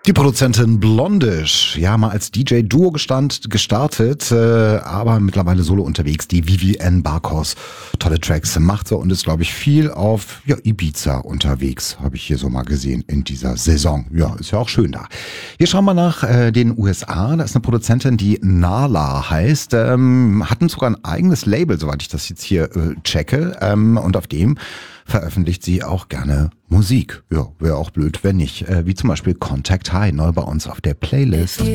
Die Produzentin Blondish, ja, mal als DJ-Duo gestartet, aber mittlerweile solo unterwegs. Die Vivienne Barkos, tolle Tracks macht sie und ist, glaube ich, viel auf Ibiza unterwegs, habe ich hier so mal gesehen in dieser Saison. Ja, ist ja auch schön da. Wir schauen mal nach den USA. Da ist eine Produzentin, die Nala heißt, hatten sogar ein eigenes Label, soweit ich das jetzt hier checke, und auf dem veröffentlicht sie auch gerne Musik. Ja, wäre auch blöd, wenn nicht. Wie zum Beispiel Contact High, neu bei uns auf der Playlist.